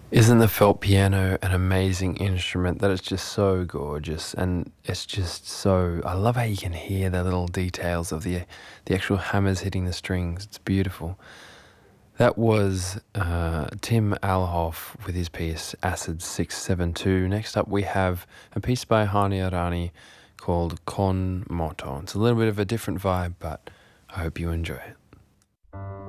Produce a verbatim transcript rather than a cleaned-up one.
Isn't the felt piano an amazing instrument that it's just so gorgeous and it's just so I love how you can hear the little details of the the actual hammers hitting the strings. It's beautiful. That was uh, Tim Alhoff with his piece Acid six seven two. Next up we have a piece by Hani Arani called Con Moto. It's a little bit of a different vibe, but I hope you enjoy it.